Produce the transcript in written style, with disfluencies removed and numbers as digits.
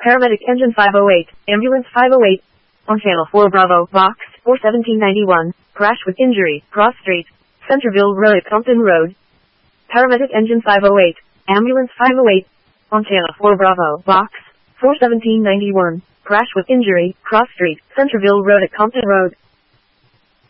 Paramedic Engine 508, Ambulance 508. On Channel 4 Bravo, Box 41791, crash with injury, Cross Street, Centerville Road, Compton Road. Paramedic Engine 508, Ambulance 508. On Channel 4 Bravo, Box 41791, crash with injury, Cross Street, Centerville Road at Compton Road.